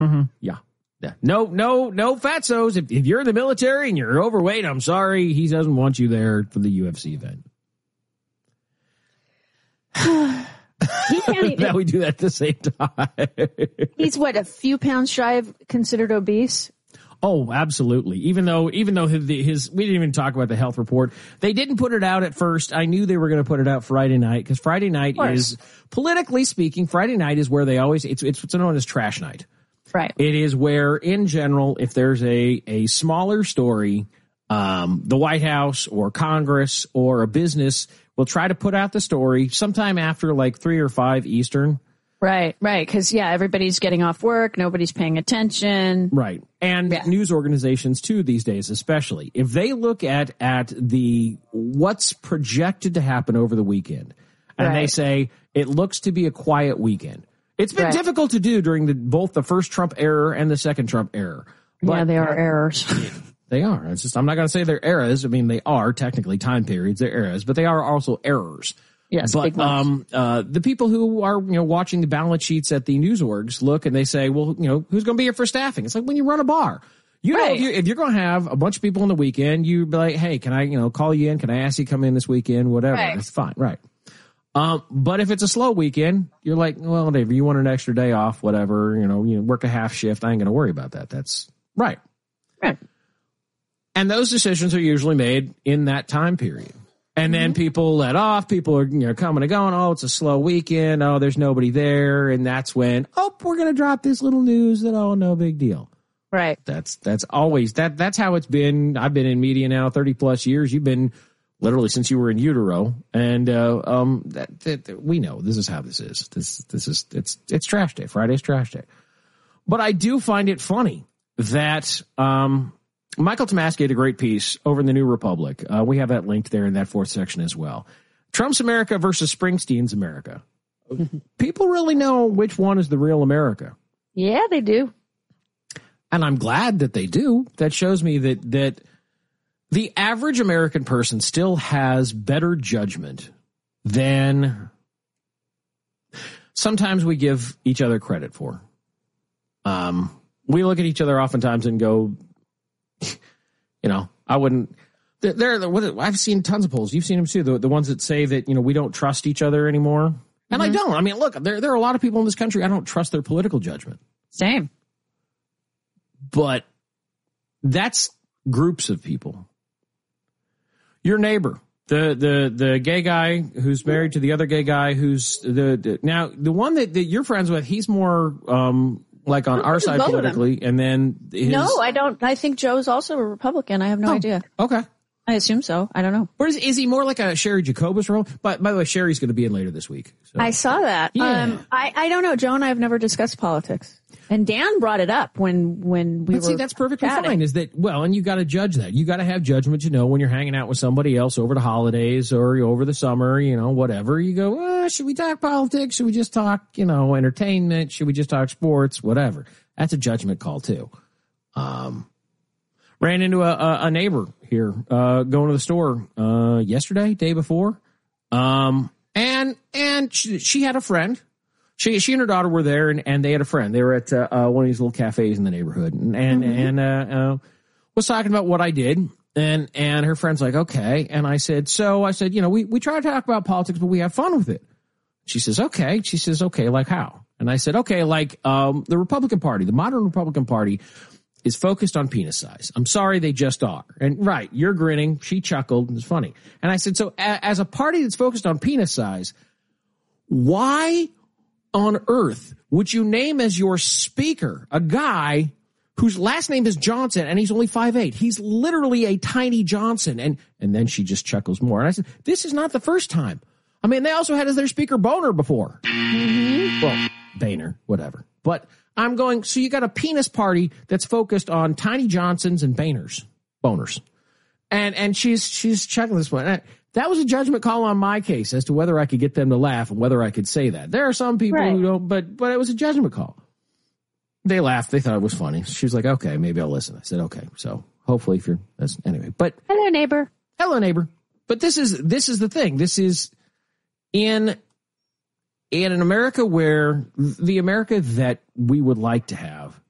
Mm-hmm. Yeah. No fatsos. If you're in the military and you're overweight, I'm sorry. He doesn't want you there for the UFC event. That we do that at the same time. He's what, a few pounds shy of considered obese? Oh, absolutely. Even though his we didn't even talk about the health report. They didn't put it out at first. I knew they were going to put it out Friday night because Friday night is, politically speaking, Friday night is where they always, it's what's known as trash night. Right. It is where, in general, if there's a smaller story, the White House or Congress or a business will try to put out the story sometime after like 3 or 5 Eastern. Right. Because, everybody's getting off work. Nobody's paying attention. Right. And news organizations, too, these days, especially. If they look at the what's projected to happen over the weekend, and they say it looks to be a quiet weekend. It's been difficult to do during both the first Trump era and the second Trump era. But they are errors. They are. It's just, I'm not going to say they're eras. I mean, they are technically time periods. They're eras, but they are also errors. Yes, but the people who are watching the balance sheets at the news orgs look and they say, well, who's going to be here for staffing? It's like when you run a bar. Know, if you're going to have a bunch of people on the weekend, you be like, hey, can I call you in? Can I ask you to come in this weekend? Whatever. Right. It's fine. Right. But if it's a slow weekend, you're like, well, Dave, you want an extra day off, whatever, you work a half shift. I ain't going to worry about that. That's right. Right. And those decisions are usually made in that time period. And then people let off. People are coming and going. Oh, it's a slow weekend. Oh, there's nobody there. And that's when, we're going to drop this little news that, no big deal. Right. That's always, that's how it's been. I've been in media now 30 plus years. You've been literally since you were in utero. And, we know this is how this is. It's trash day. Friday's trash day. But I do find it funny that, Michael Tomasky had a great piece over in the New Republic. We have that linked there in that 4th section as well. Trump's America versus Springsteen's America. People really know which one is the real America. Yeah, they do. And I'm glad that they do. That shows me that the average American person still has better judgment than sometimes we give each other credit for. We look at each other oftentimes and go, I wouldn't. I've seen tons of polls. You've seen them too. The ones that say that we don't trust each other anymore, and I don't. I mean, look, there are a lot of people in this country I don't trust their political judgment. Same, but that's groups of people. Your neighbor, the gay guy who's married to the other gay guy who's now the one that you're friends with. He's more like on our side politically, and then no, I don't. I think Joe's also a Republican. I have no idea. Okay, I assume so. I don't know. Or is he more like a Sherry Jacobus role? But by the way, Sherry's going to be in later this week. So. I saw that. Yeah. I don't know. Joe and I have never discussed politics. And Dan brought it up when we were. See, that's perfectly chatting. fine. Is that and you got to judge that. You got to have judgment. When you're hanging out with somebody else over the holidays or over the summer, whatever. You go, should we talk politics? Should we just talk, entertainment? Should we just talk sports? Whatever. That's a judgment call too. Ran into a neighbor here, going to the store yesterday, day before, and she had a friend. She and her daughter were there, and they had a friend. They were at one of these little cafes in the neighborhood, and was talking about what I did, and her friend's like, okay, and I said, we try to talk about politics, but we have fun with it. She says, okay. She says, okay, like how? And I said, okay, like the Republican Party, the modern Republican Party is focused on penis size. I'm sorry, they just are. And right, you're grinning. She chuckled. It was funny. And I said, so as a party that's focused on penis size, why on earth would you name as your speaker a guy whose last name is Johnson and he's only 5'8"? He's literally a tiny Johnson. And then she just chuckles more. And I said, this is not the first time. I mean, they also had as their speaker Boner before. Mm-hmm. Well, Boehner, whatever. But I'm going, so you got a penis party that's focused on tiny Johnsons and Boners. And she's chuckling this one. That was a judgment call on my case as to whether I could get them to laugh and whether I could say that. There are some people who don't, but it was a judgment call. They laughed. They thought it was funny. She was like, okay, maybe I'll listen. I said, okay. So hopefully anyway, but hello neighbor. But this is the thing. This is in an America where the America that we would like to have